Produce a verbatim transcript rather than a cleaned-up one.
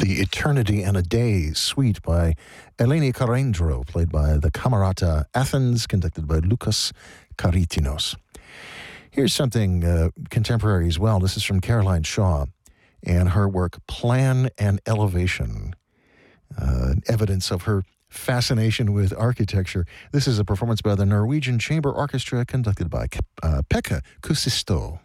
The Eternity and a Day suite by Eleni Karendro, played by the Camerata Athens, conducted by Lucas Karitinos. Here's something uh, contemporary as well. This is from Caroline Shaw and her work Plan and Elevation, uh, evidence of her fascination with architecture. This is a performance by the Norwegian Chamber Orchestra, conducted by uh, Pekka Kuusisto.